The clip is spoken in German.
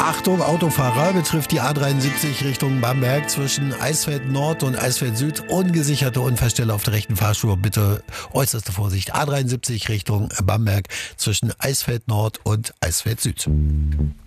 Achtung, Autofahrer, betrifft die A73 Richtung Bamberg zwischen Eisfeld Nord und Eisfeld Süd. Ungesicherte Unfallstelle auf der rechten Fahrspur. Bitte äußerste Vorsicht. A73 Richtung Bamberg zwischen Eisfeld Nord und Eisfeld Süd.